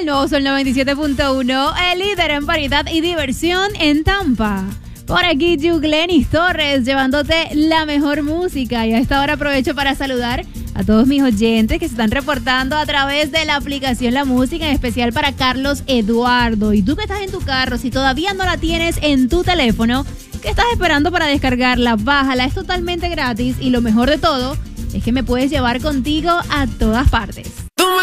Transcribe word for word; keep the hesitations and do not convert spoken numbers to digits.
el nuevo Sol noventa y siete punto uno, el líder en variedad y diversión en Tampa. Por aquí, Yuglenis Torres, llevándote la mejor música. Y a esta hora aprovecho para saludar a todos mis oyentes que se están reportando a través de la aplicación La Música, en especial para Carlos Eduardo. Y tú que estás en tu carro, si todavía no la tienes en tu teléfono, ¿qué estás esperando para descargarla? Bájala, es totalmente gratis y lo mejor de todo es que me puedes llevar contigo a todas partes.